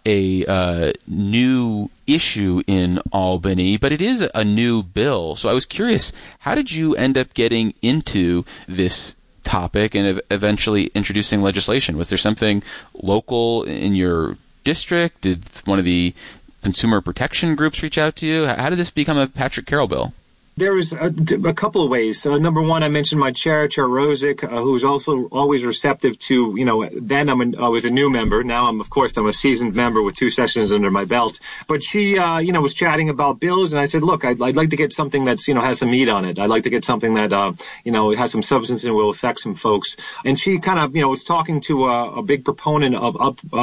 a new issue in Albany, but it is a new bill. So I was curious, how did you end up getting into this topic and eventually introducing legislation? Was there something local in your district? Did one of the consumer protection groups reach out to you? How did this become a Patrick Carroll bill? There was a couple of ways. Number one, I mentioned my Chair Rosick, who's also always receptive to, then I was a new member. Now I'm a seasoned member with 2 sessions under my belt. But she, was chatting about bills, and I said, look, I'd like to get something that's, has some meat on it. I'd like to get something that, has some substance and will affect some folks. And she kind of, was talking to a big proponent of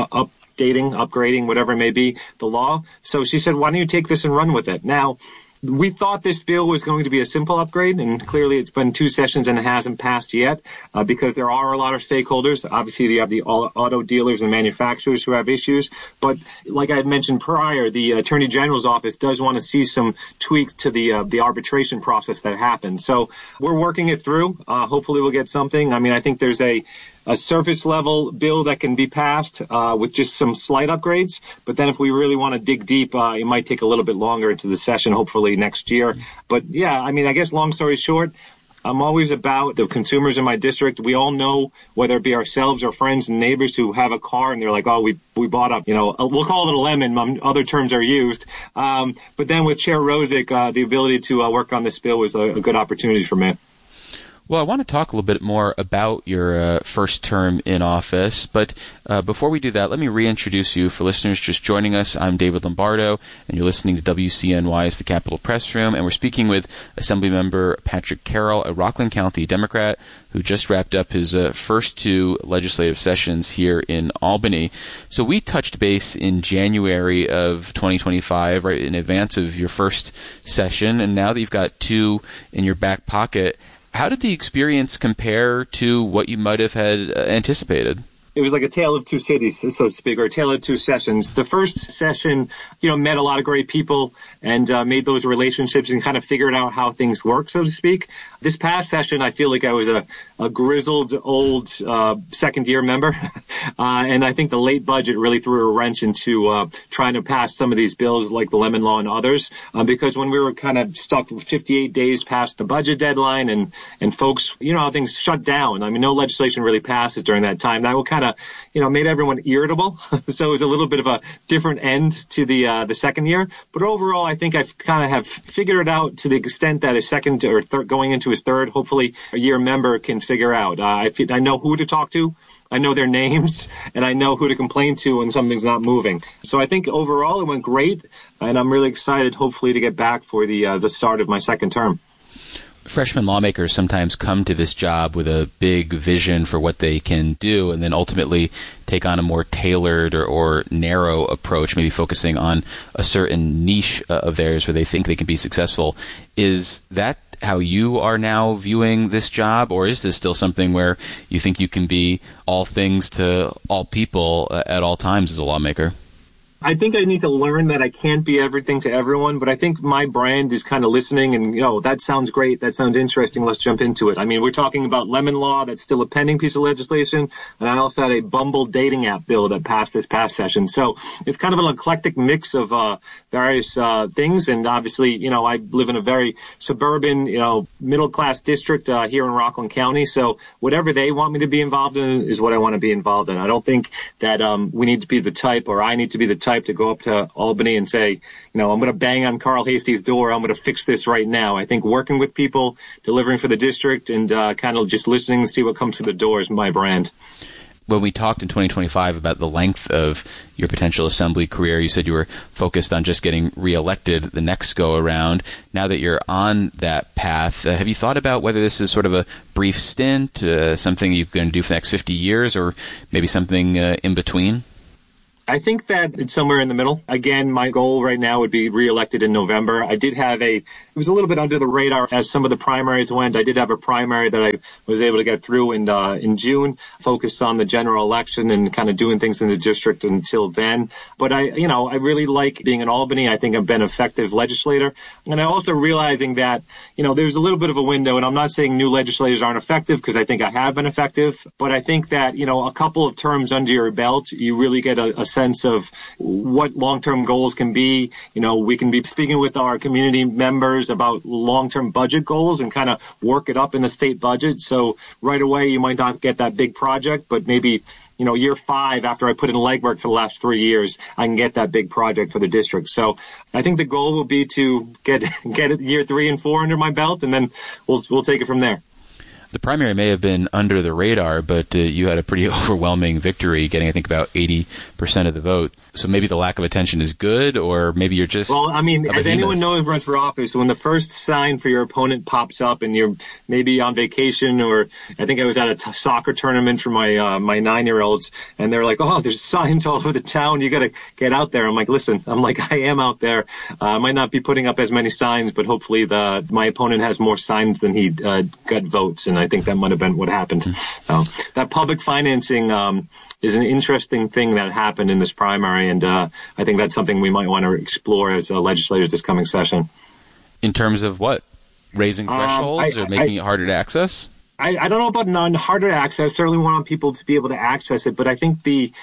upgrading, whatever it may be, the law. So she said, why don't you take this and run with it? Now, we thought this bill was going to be a simple upgrade, and clearly it's been 2 sessions and it hasn't passed yet because there are a lot of stakeholders. Obviously, you have the auto dealers and manufacturers who have issues. But like I had mentioned prior, the Attorney General's office does want to see some tweaks to the arbitration process that happened. So we're working it through. Hopefully we'll get something. I mean, I think there's a surface level bill that can be passed with just some slight upgrades. But then if we really want to dig deep, it might take a little bit longer into the session, hopefully next year. But yeah, I mean, I guess long story short, I'm always about the consumers in my district. We all know, whether it be ourselves or friends and neighbors who have a car and they're like, oh, we bought we'll call it a lemon. Other terms are used. But then with Chair Rosick, the ability to work on this bill was a good opportunity for me. Well, I want to talk a little bit more about your first term in office, but before we do that, let me reintroduce you for listeners just joining us. I'm David Lombardo, and you're listening to WCNY's The Capitol Press Room, and we're speaking with Assemblymember Patrick Carroll, a Rockland County Democrat who just wrapped up his first 2 legislative sessions here in Albany. So we touched base in January of 2025, right in advance of your first session, and now that you've got 2 in your back pocket, how did the experience compare to what you might have had anticipated? It was like a tale of 2 cities, so to speak, or a tale of 2 sessions. The first session, met a lot of great people and made those relationships and kind of figured out how things work, so to speak. This past session, I feel like I was a grizzled old second-year member. And I think the late budget really threw a wrench into trying to pass some of these bills like the lemon law and others. Because when we were kind of stuck 58 days past the budget deadline and folks, how things shut down. I mean, no legislation really passes during that time. That will kind kind of, made everyone irritable. So it was a little bit of a different end to the second year. But overall, I think I've kind of have figured it out to the extent that a second or third, going into his third, hopefully a year member can figure out. I know who to talk to. I know their names, and I know who to complain to when something's not moving. So I think overall it went great, and I'm really excited, hopefully, to get back for the start of my second term. Freshman lawmakers sometimes come to this job with a big vision for what they can do, and then ultimately take on a more tailored or narrow approach, maybe focusing on a certain niche of theirs where they think they can be successful. Is that how you are now viewing this job, or is this still something where you think you can be all things to all people at all times as a lawmaker? I think I need to learn that I can't be everything to everyone, but I think my brand is kind of listening and, that sounds great. That sounds interesting. Let's jump into it. I mean, we're talking about lemon law. That's still a pending piece of legislation. And I also had a Bumble dating app bill that passed this past session. So it's kind of an eclectic mix of various things. And obviously, I live in a very suburban, middle-class district here in Rockland County. So whatever they want me to be involved in is what I want to be involved in. I don't think that we need to be the type, or I need to be the type to go up to Albany and say, I'm going to bang on Carl Heastie's door. I'm going to fix this right now. I think working with people, delivering for the district, and kind of just listening and see what comes through the door is my brand. When we talked in 2025 about the length of your potential assembly career, you said you were focused on just getting reelected the next go around. Now that you're on that path, have you thought about whether this is sort of a brief stint, something you can do for the next 50 years, or maybe something in between? I think that it's somewhere in the middle. Again, my goal right now would be reelected in November. I did have it was a little bit under the radar as some of the primaries went. I did have a primary that I was able to get through in June, focused on the general election and kind of doing things in the district until then. But I really like being in Albany. I think I've been an effective legislator. And I also realizing that, there's a little bit of a window, and I'm not saying new legislators aren't effective, because I think I have been effective. But I think that, a couple of terms under your belt, you really get a sense of what long-term goals can be. We can be speaking with our community members about long-term budget goals and kind of work it up in the state budget. So right away, you might not get that big project, but maybe, year 5 after I put in legwork for the last 3 years, I can get that big project for the district. So I think the goal will be to get it year 3 and 4 under my belt, and then we'll take it from there. The primary may have been under the radar, but you had a pretty overwhelming victory, getting, I think, about 80% of the vote. So maybe the lack of attention is good, or maybe you're just... Well, I mean, as anyone knows runs for office, when the first sign for your opponent pops up and you're maybe on vacation, or I think I was at a soccer tournament for my 9-year-olds, and they're like, oh, there's signs all over the town, you got to get out there. I'm like, listen, I am out there. I might not be putting up as many signs, but hopefully my opponent has more signs than he got votes, and I think that might have been what happened. That public financing is an interesting thing that happened in this primary, and I think that's something we might want to explore as legislators this coming session. In terms of what? Raising thresholds or making it harder to access? I don't know about harder to access. Certainly want people to be able to access it, but I think the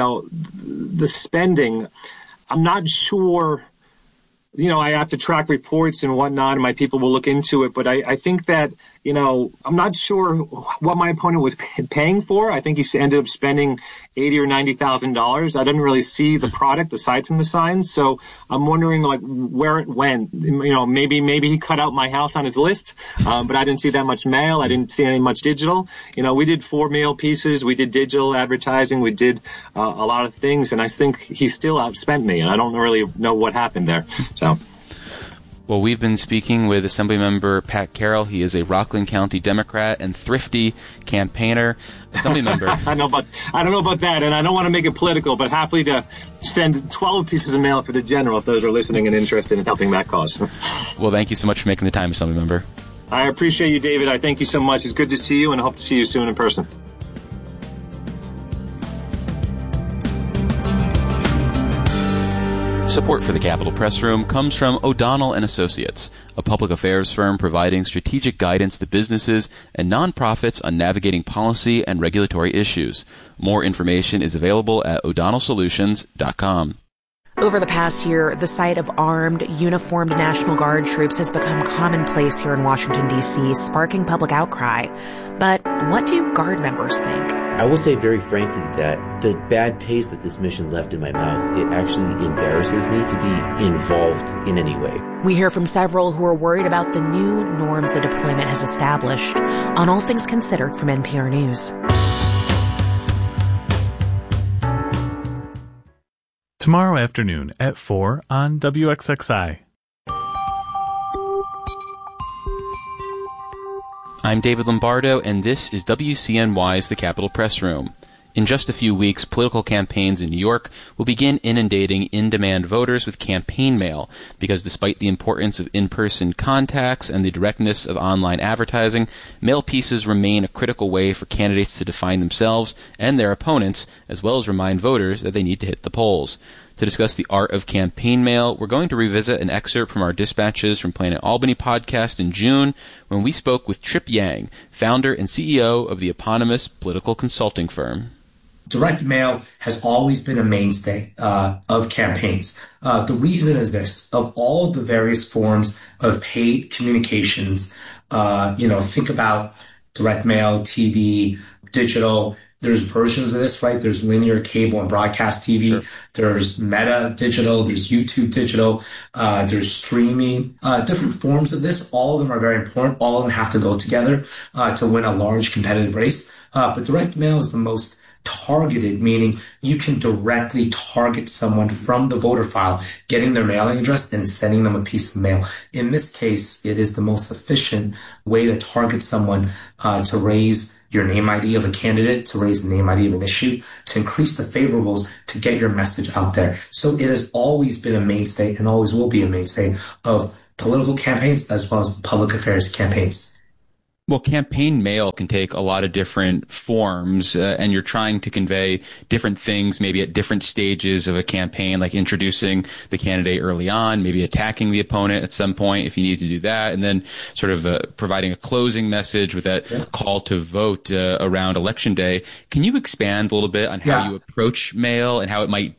spending, I'm not sure. I have to track reports and whatnot, and my people will look into it. But I think that, I'm not sure what my opponent was paying for. I think he ended up spending $80,000 or $90,000. I didn't really see the product aside from the signs. So I'm wondering, where it went. Maybe he cut out my house on his list, but I didn't see that much mail. I didn't see any much digital. We did 4 mail pieces. We did digital advertising. We did a lot of things, and I think he still outspent me, and I don't really know what happened there. So. Well, we've been speaking with Assemblymember Pat Carroll. He is a Rockland County Democrat and thrifty campaigner. Assemblymember. I don't know about that, and I don't want to make it political, but happily to send 12 pieces of mail for the general if those are listening and interested in helping that cause. Well, thank you so much for making the time, Assemblymember. I appreciate you, David. I thank you so much. It's good to see you, and I hope to see you soon in person. Support for the Capitol Press Room comes from O'Donnell & Associates, a public affairs firm providing strategic guidance to businesses and nonprofits on navigating policy and regulatory issues. More information is available at o'donnellsolutions.com. Over the past year, the sight of armed, uniformed National Guard troops has become commonplace here in Washington, D.C., sparking public outcry. But what do Guard members think? I will say very frankly that the bad taste that this mission left in my mouth, it actually embarrasses me to be involved in any way. We hear from several who are worried about the new norms the deployment has established. On All Things Considered from NPR News. Tomorrow afternoon at 4 on WXXI. I'm David Lombardo, and this is WCNY's The Capitol Press Room. In just a few weeks, political campaigns in New York will begin inundating in-demand voters with campaign mail, because despite the importance of in-person contacts and the directness of online advertising, mail pieces remain a critical way for candidates to define themselves and their opponents, as well as remind voters that they need to hit the polls. To discuss the art of campaign mail, we're going to revisit an excerpt from our Dispatches from Planet Albany podcast in June, when we spoke with Trip Yang, founder and CEO of the eponymous political consulting firm. Direct mail has always been a mainstay of campaigns. The reason is this: of all the various forms of paid communications, think about direct mail, TV, digital. There's versions of this, right? There's linear cable and broadcast TV. Sure. There's Meta digital. There's YouTube digital. There's streaming. Different forms of this. All of them are very important. All of them have to go together to win a large competitive race. But direct mail is the most targeted, meaning you can directly target someone from the voter file, getting their mailing address and sending them a piece of mail. In this case, it is the most efficient way to target someone to raise your name ID of a candidate, to raise the name ID of an issue, to increase the favorables, to get your message out there. So it has always been a mainstay and always will be a mainstay of political campaigns as well as public affairs campaigns. Well, campaign mail can take a lot of different forms, and you're trying to convey different things maybe at different stages of a campaign, like introducing the candidate early on, maybe attacking the opponent at some point if you need to do that, and then sort of providing a closing message with that call to vote around Election Day. Can you expand a little bit on how you approach mail and how it might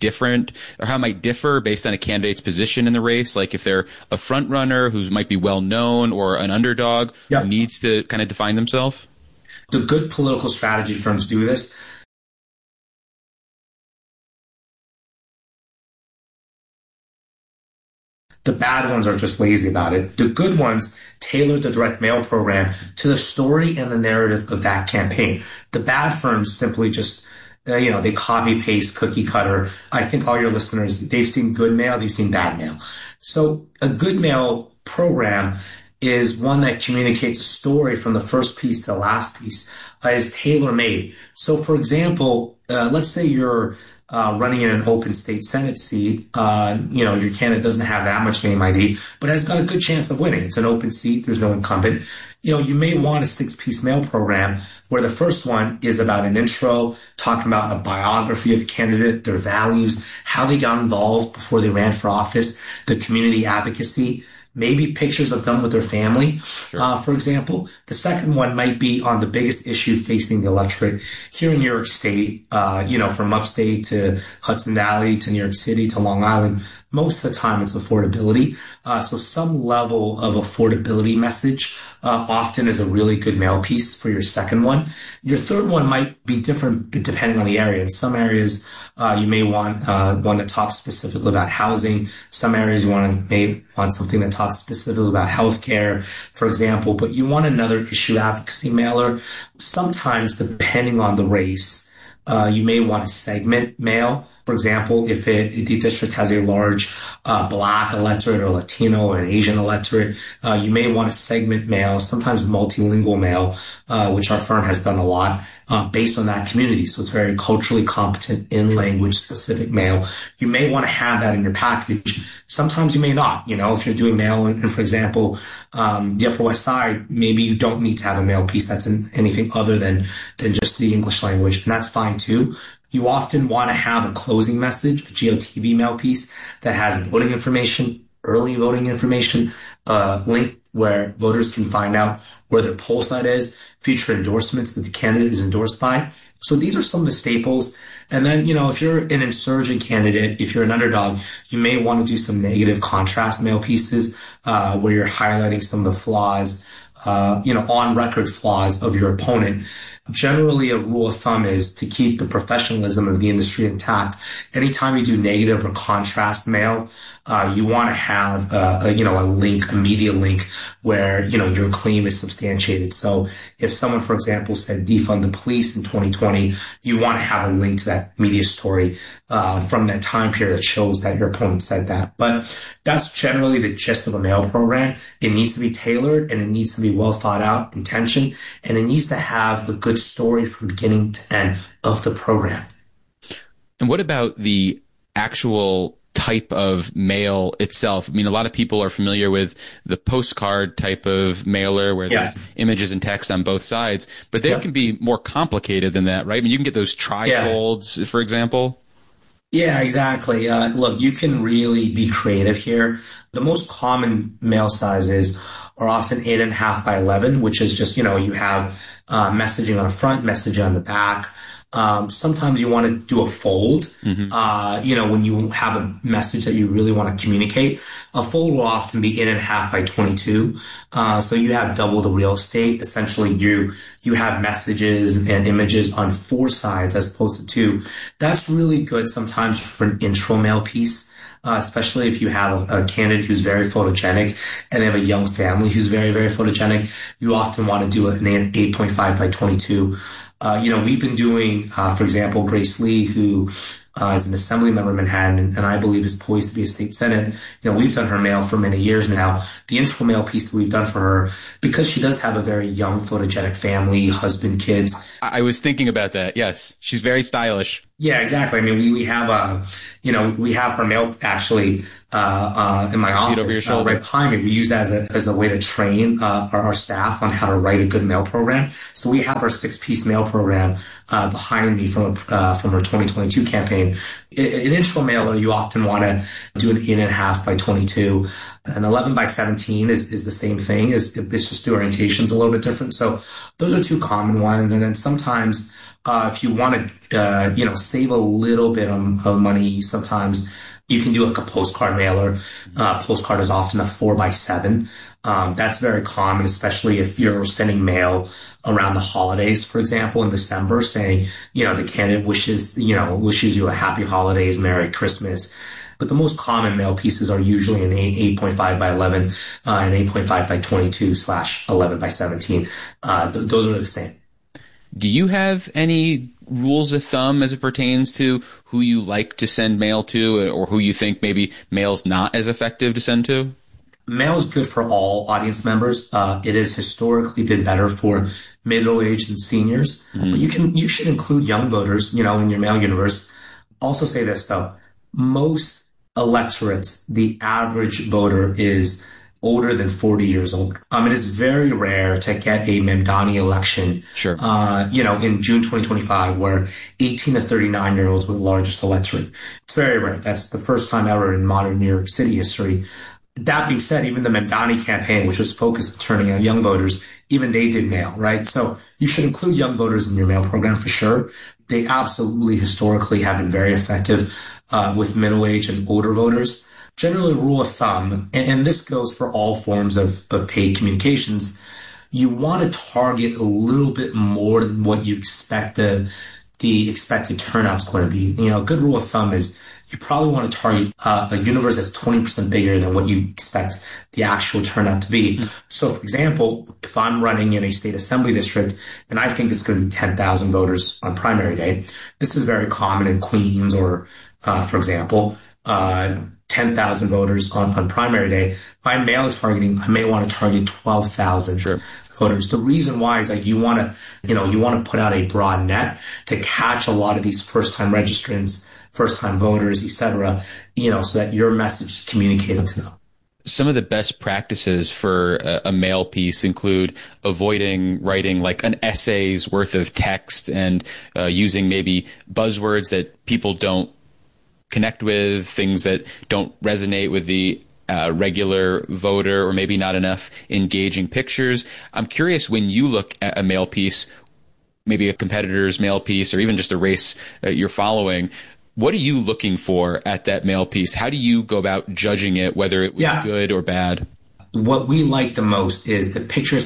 differ based on a candidate's position in the race? Like if they're a front runner who might be well known or an underdog who needs to kind of define themselves? The good political strategy firms do this. The bad ones are just lazy about it. The good ones tailor the direct mail program to the story and the narrative of that campaign. The bad firms simply just they copy paste, cookie cutter. I think all your listeners, they've seen good mail, they've seen bad mail. So a good mail program is one that communicates a story from the first piece to the last piece, is tailor-made. So, for example, let's say you're running in an open state Senate seat. Your candidate doesn't have that much name ID, but has got a good chance of winning. It's an open seat. There's no incumbent. You may want a 6-piece mail program where the first one is about an intro, talking about a biography of the candidate, their values, how they got involved before they ran for office, the community advocacy, maybe pictures of them with their family, for example. The second one might be on the biggest issue facing the electorate here in New York State, from upstate to Hudson Valley to New York City to Long Island. Most of the time it's affordability. So some level of affordability message often is a really good mail piece for your second one. Your third one might be different depending on the area. In some areas, you may want one that talks specifically about housing. Some areas you may want something that talks specifically about healthcare, for example. But you want another issue advocacy mailer. Sometimes, depending on the race, you may want a segment mail. For example, if the district has a large Black electorate or Latino or an Asian electorate, you may want a segment mail, sometimes multilingual mail, which our firm has done a lot, based on that community. So it's very culturally competent in language specific mail. You may want to have that in your package. Sometimes you may not. If you're doing mail and for example, the Upper West Side, maybe you don't need to have a mail piece that's in anything other than just the English language, and that's fine too. You often want to have a closing message, a GOTV mail piece that has voting information, early voting information, link where voters can find out where their poll site is, future endorsements that the candidate is endorsed by. So these are some of the staples. And then, if you're an insurgent candidate, if you're an underdog, you may want to do some negative contrast mail pieces, where you're highlighting some of the flaws on record flaws of your opponent. Generally, a rule of thumb is to keep the professionalism of the industry intact. Anytime you do negative or contrast mail, you want to have a link, a media link where, your claim is substantiated. So if someone, for example, said defund the police in 2020, you want to have a link to that media story from that time period that shows that your opponent said that. But that's generally the gist of a mail program. It needs to be tailored, and it needs to be well thought out, intention, and it needs to have a good story from beginning to end of the program. And what about the actual type of mail itself? I mean, a lot of people are familiar with the postcard type of mailer where there's images and text on both sides, but they can be more complicated than that, right? I mean, you can get those trifolds, for example. Yeah, exactly. Look, you can really be creative here. The most common mail sizes are often 8.5 by 11, which is just, you have messaging on the front, messaging on the back. Sometimes you want to do a fold, when you have a message that you really want to communicate. A fold will often be 8.5 by 22. So you have double the real estate. Essentially, you have messages and images on 4 sides as opposed to 2. That's really good sometimes for an intro mail piece. Especially if you have a candidate who's very photogenic and they have a young family who's very, very photogenic, you often want to do an 8.5 by 22. We've been doing, for example, Grace Lee, who is an assembly member in Manhattan and I believe is poised to be a state senate. We've done her mail for many years now. The intro mail piece that we've done for her, because she does have a very young photogenic family, husband, kids. I was thinking about that. Yes. She's very stylish. Yeah, exactly. I mean, we have, we have her mail actually, in my office, over your shoulder. Right behind me. We use that as a way to train, our staff on how to write a good mail program. So we have our 6-piece mail program, behind me from our 2022 campaign. An intro mailer, you often want to do an 8.5 by 22. An 11 by 17 is the same thing. It's just the orientation's a little bit different. So those are 2 common ones. And then sometimes, if you want to, save a little bit of money, sometimes you can do like a postcard mailer. Postcard is often a 4 by 7. That's very common, especially if you're sending mail around the holidays, for example, in December, saying, the candidate wishes you a happy holidays, Merry Christmas. But the most common mail pieces are usually an 8.5 by 11, and 8.5 by 22/11 by 17. Those are the same. Do you have any rules of thumb as it pertains to who you like to send mail to, or who you think maybe mail's not as effective to send to? Mail is good for all audience members. It has historically been better for middle-aged and seniors, but you should include young voters, in your mail universe. Also say this though, most electorates, the average voter is older than 40 years old. It is very rare to get a Mamdani election, in June 2025, where 18 to 39-year-olds were the largest electorate. It's very rare. That's the first time ever in modern New York City history. That being said, even the Mamdani campaign, which was focused on turning out young voters, even they did mail, right? So you should include young voters in your mail program for sure. They absolutely historically have been very effective with middle-aged and older voters. Generally, rule of thumb, and this goes for all forms of paid communications, you want to target a little bit more than what you expect the expected turnout's going to be. A good rule of thumb is you probably want to target a universe that's 20% bigger than what you expect the actual turnout to be. So, for example, if I'm running in a state assembly district and I think it's going to be 10,000 voters on primary day, this is very common in Queens or, for example, 10,000 voters on primary day. If I'm mail targeting, I may want to target 12,000 voters. The reason why is you want to put out a broad net to catch a lot of these first-time registrants, first-time voters, etc., so that your message is communicated to them. Some of the best practices for a mail piece include avoiding writing like an essay's worth of text and using maybe buzzwords that people don't connect with, things that don't resonate with the regular voter, or maybe not enough engaging pictures. I'm curious, when you look at a mail piece, maybe a competitor's mail piece, or even just a race you're following, what are you looking for at that mail piece? How do you go about judging it, whether it was good or bad? What we like the most is the pictures have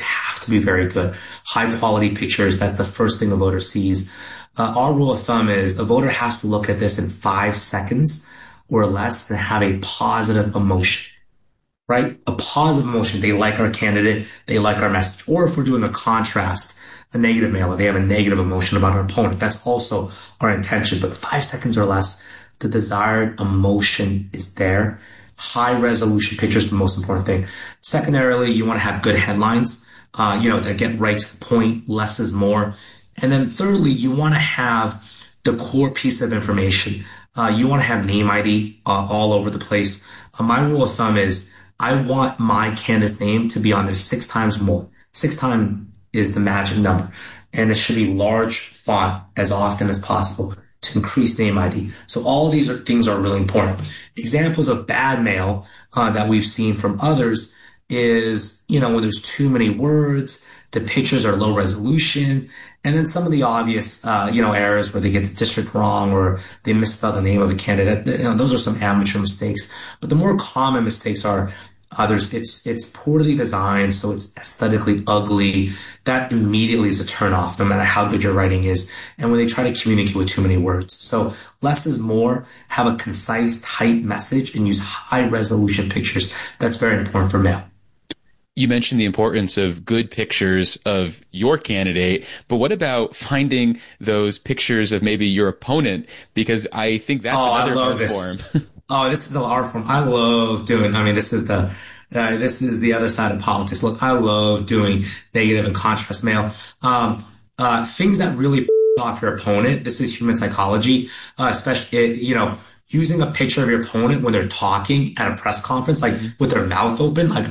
to be very good. High quality pictures, that's the first thing a voter sees. Our rule of thumb is a voter has to look at this in 5 seconds or less and have a positive emotion, right? A positive emotion. They like our candidate. They like our message. Or if we're doing a contrast, a negative mailer, they have a negative emotion about our opponent. That's also our intention. But 5 seconds or less, the desired emotion is there. High resolution pictures is the most important thing. Secondarily, you want to have good headlines, that get right to the point. Less is more. And then thirdly, you want to have the core piece of information. You want to have name ID all over the place. My rule of thumb is I want my candidate's name to be on there 6 times more. 6 times is the magic number. And it should be large font as often as possible to increase name ID. So all these things are really important. Examples of bad mail that we've seen from others is, when there's too many words, the pictures are low resolution, and then some of the obvious, errors where they get the district wrong or they misspell the name of a candidate. Those are some amateur mistakes. But the more common mistakes are it's poorly designed, so it's aesthetically ugly. That immediately is a turnoff, no matter how good your writing is. And when they try to communicate with too many words. So less is more. Have a concise, tight message and use high resolution pictures. That's very important for mail. You mentioned the importance of good pictures of your candidate, but what about finding those pictures of maybe your opponent? Because I think that's another art form. This is the art form I love doing. This is the other side of politics. Look, I love doing negative and contrast mail. Things that really off your opponent. This is human psychology, especially, using a picture of your opponent when they're talking at a press conference, like with their mouth open, like,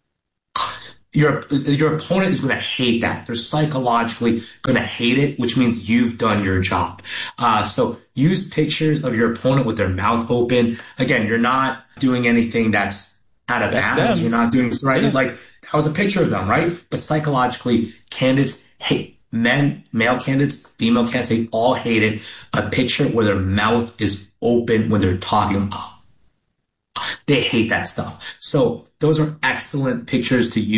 your opponent is going to hate that. They're psychologically going to hate it, which means you've done your job. So use pictures of your opponent with their mouth open. Again, you're not doing anything that's out of bounds. You're not doing right. Yeah. Like that was a picture of them, right? But psychologically, candidates hate men, male candidates, female candidates, they all hated a picture where their mouth is open when they're talking. They hate that stuff. So those are excellent pictures to use.